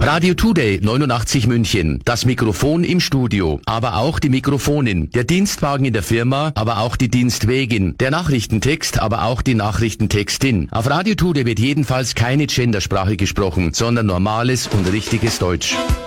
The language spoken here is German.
Radio Today 89 München. Das Mikrofon im Studio, aber auch die Mikrofonin. Der Dienstwagen in der Firma, aber auch die Dienstwegin. Der Nachrichtentext, aber auch die Nachrichtentextin. Auf Radio Today wird jedenfalls keine Gendersprache gesprochen, sondern normales und richtiges Deutsch.